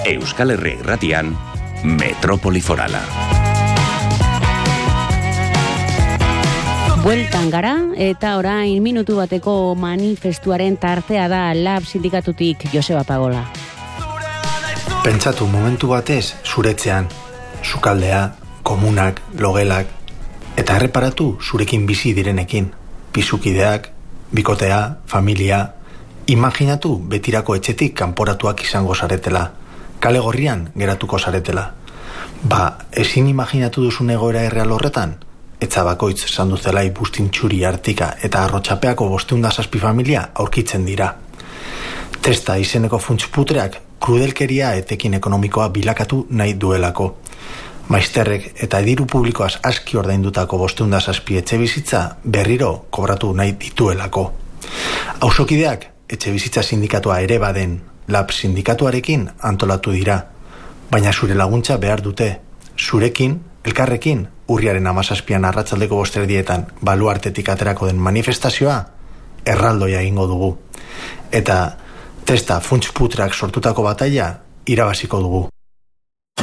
Euskal Herria Irratian, Metrópoli Forala. Bueltan gara, eta orain minutu bateko manifestuaren tartea da LAB sindikatutik Joseba Pagola. Pentsatu momentu batez zuretzean, sukaldea, komunak, logelak, eta erreparatu zurekin bizi direnekin, pisukideak, bikotea, familia, imaginatu betirako etxetik kanporatuak izango zaretela, kale gorrian geratuko zaretela. Ezin imaginatu duzun egoera erreal horretan? Etza bakoitz sanduzelai bustintxuri artika eta arrotxapeako 507 familia aurkitzen dira. Testa izeneko funtsputreak krudelkeria etekin ekonomikoa bilakatu nahi duelako. Maizterrek eta diru publikoaz aski ordaindutako 507 etxe bizitza berriro kobratu nahi dituelako. Auzokideak etxe bizitza sindikatua ere baden LAB sindikatuarekin antolatu dira, baina zure laguntza behar dute. Zurekin, elkarrekin, urriaren 17an arratsaldeko 5:00 baluartetik aterako den manifestazioa erraldoia egingo dugu. Eta testa funtsputrak sortutako bataila irabaziko dugu.